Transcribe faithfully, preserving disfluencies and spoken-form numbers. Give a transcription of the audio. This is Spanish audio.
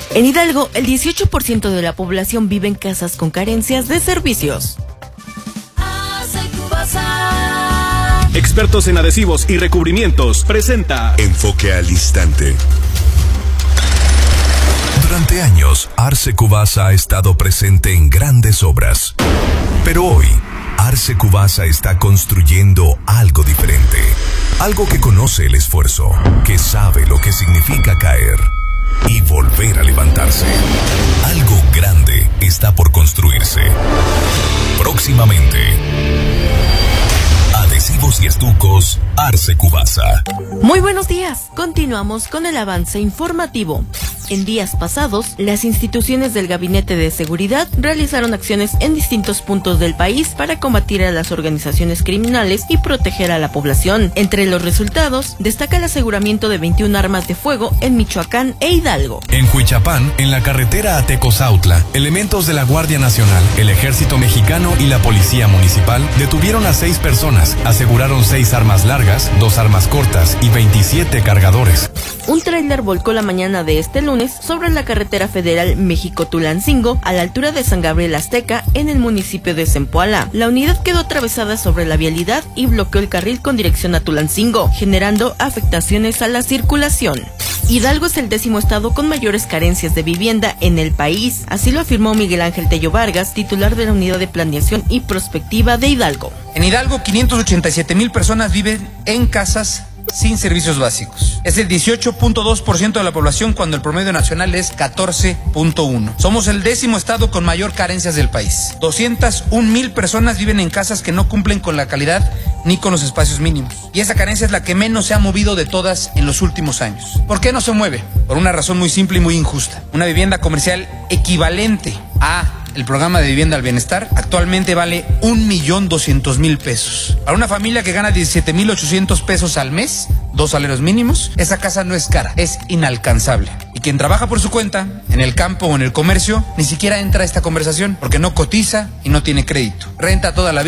En Hidalgo, el dieciocho por ciento de la población vive en casas con carencias de servicios. Expertos en adhesivos y recubrimientos presenta Enfoque al Instante. Durante años, Arce Cubasa ha estado presente en grandes obras. Pero hoy, Arce Cubasa está construyendo algo diferente. Algo que conoce el esfuerzo, que sabe lo que significa caer y volver a levantarse. Algo grande está por construirse. Próximamente, adhesivos y estucos Arce Cubasa. Muy buenos días. Continuamos con el avance informativo. En días pasados, las instituciones del Gabinete de Seguridad realizaron acciones en distintos puntos del país para combatir a las organizaciones criminales y proteger a la población. Entre los resultados, destaca el aseguramiento de veintiuna armas de fuego en Michoacán e Hidalgo. En Huichapán, en la carretera a Tecozautla, elementos de la Guardia Nacional, el Ejército Mexicano y la Policía Municipal detuvieron a seis personas, aseguraron seis armas largas, dos armas cortas y veintisiete cargadores. Un tráiler volcó la mañana de este lunes sobre la carretera federal México-Tulancingo a la altura de San Gabriel Azteca en el municipio de Zempoala. La unidad quedó atravesada sobre la vialidad y bloqueó el carril con dirección a Tulancingo, generando afectaciones a la circulación. Hidalgo es el décimo estado con mayores carencias de vivienda en el país, así lo afirmó Miguel Ángel Tello Vargas, titular de la Unidad de Planeación y Prospectiva de Hidalgo. En Hidalgo, quinientas ochenta y siete mil personas viven en casas sin servicios básicos. Es el dieciocho punto dos por ciento de la población cuando el promedio nacional es catorce punto uno. Somos el décimo estado con mayor carencias del país. doscientas un mil personas viven en casas que no cumplen con la calidad ni con los espacios mínimos. Y esa carencia es la que menos se ha movido de todas en los últimos años. ¿Por qué no se mueve? Por una razón muy simple y muy injusta. Una vivienda comercial equivalente a el programa de vivienda al bienestar actualmente vale un millón doscientos mil pesos. Para una familia que gana diecisiete mil ochocientos pesos al mes, dos salarios mínimos, esa casa no es cara, es inalcanzable. Y quien trabaja por su cuenta, en el campo o en el comercio, ni siquiera entra a esta conversación porque no cotiza y no tiene crédito. Renta toda la vida.